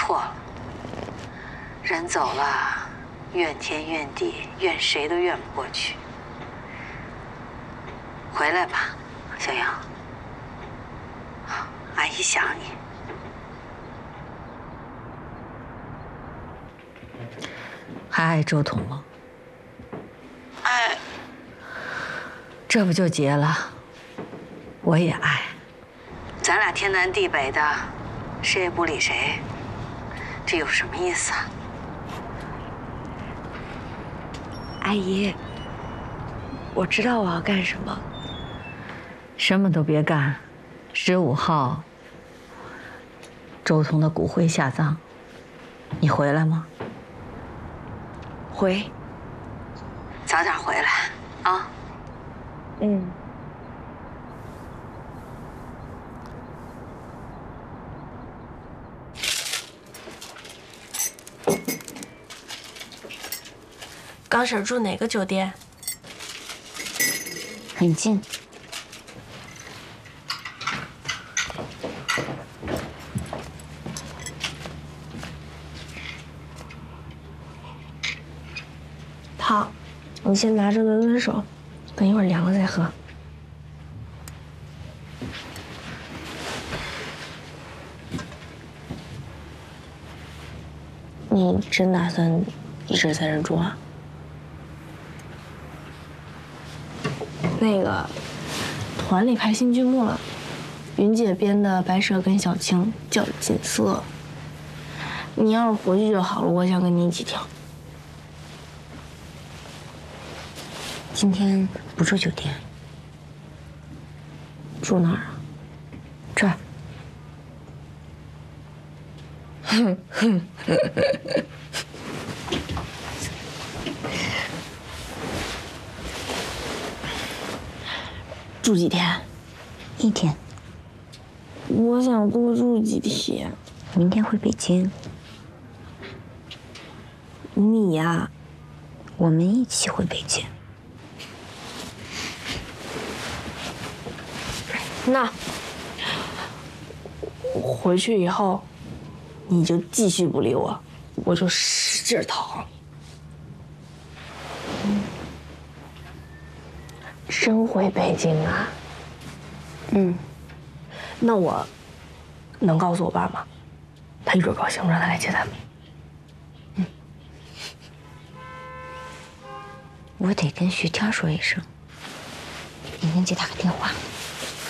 错了。人走了，怨天怨地，怨谁都怨不过去。回来吧，小杨。阿姨想你。还爱周彤吗？爱。这不就结了？我也爱。咱俩天南地北的，谁也不理谁，这有什么意思啊？ 阿姨，我知道我要干什么。 什么都别干。15号，周彤的骨灰下葬，你回来吗？ 回。 早点回来啊。 嗯。刚婶住哪个酒店？ 很近。 好，你先拿着温温手，等一会儿凉了再喝。你真打算一直在这住啊？那个团里拍新剧目了，云姐编的白蛇跟小青叫锦瑟。你要是回去就好了，我想跟你一起跳。 今天不住酒店， 住哪儿啊？ 这儿。 住几天 ？1天。 我想多住几天。 明天回北京。 你呀？ 我们一起回北京。 那回去以后，你就继续不理我，我就使劲讨你。真回北京啊？那我能告诉我爸吗？他一准高兴，让他来接咱们。 我得跟徐天说一声，明天给他个电话。